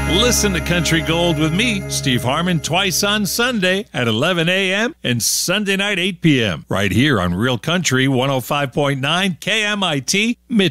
Listen to Country Gold with me, Steve Harmon, twice on Sunday at 11 a.m. and Sunday night 8 p.m. right here on Real Country 105.9 KMIT Mitchell.